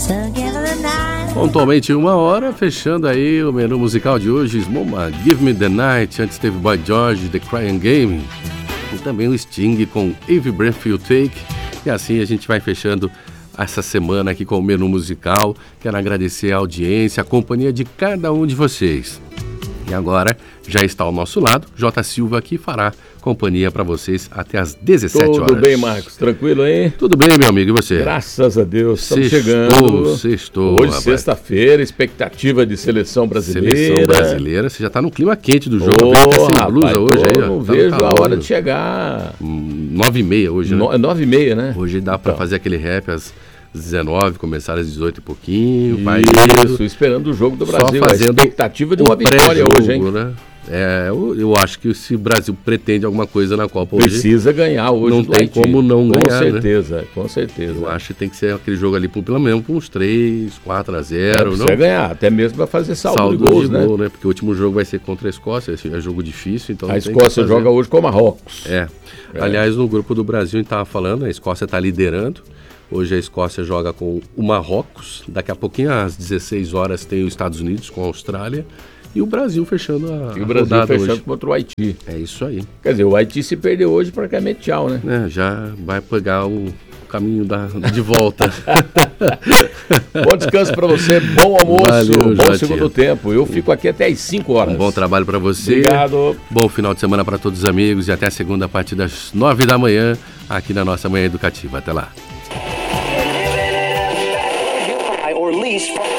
Pontualmente 1h, fechando aí o menu musical de hoje. Smoma, Give Me The Night, antes teve Boy George, The Crying Game, e também o Sting com Every Breath You Take. E assim a gente vai fechando essa semana aqui com o menu musical. Quero agradecer a audiência, a companhia de cada um de vocês. E agora já está ao nosso lado, J. Silva, que fará companhia para vocês até às 17 horas. Tudo bem, Marcos? Tranquilo aí? Tudo bem, meu amigo, e você? Graças a Deus, estamos chegando. Sextou. Hoje, rapaz. Sexta-feira, expectativa de seleção brasileira. Seleção brasileira, você já está no clima quente do jogo. Veio até sem blusa hoje aí. Não vejo a hora de chegar. 9h30 hoje, né? 9h30, né? Hoje dá para fazer aquele rap às 19, começar às 18 e pouquinho. Isso, esperando o jogo do Brasil. Só fazendo a expectativa de uma vitória hoje, hein? Né? Eu acho que se o Brasil pretende alguma coisa na Copa hoje, precisa ganhar hoje. Não tem como não ganhar, com certeza, né? Com certeza. Eu acho que tem que ser aquele jogo ali, pelo menos com uns 3, 4-0. Precisa ganhar, até mesmo para fazer saldo de gols, né? Gol, né? Porque o último jogo vai ser contra a Escócia, esse é jogo difícil. Então a Escócia joga hoje com o Marrocos. Aliás, no grupo do Brasil, a gente estava falando, a Escócia está liderando. Hoje a Escócia joga com o Marrocos. Daqui a pouquinho, às 16 horas, tem os Estados Unidos com a Austrália. E o Brasil fechando a rodada. E o Brasil fechando hoje contra o Haiti. É isso aí. Quer dizer, o Haiti se perdeu hoje praticamente tchau, né? Já vai pegar o caminho de volta. Bom descanso para você, bom almoço, valeu, bom segundo tempo. Eu fico aqui até às 5 horas. Um bom trabalho para você. Obrigado. Bom final de semana para todos os amigos e até a segunda a partir das 9 da manhã aqui na nossa Manhã Educativa. Até lá.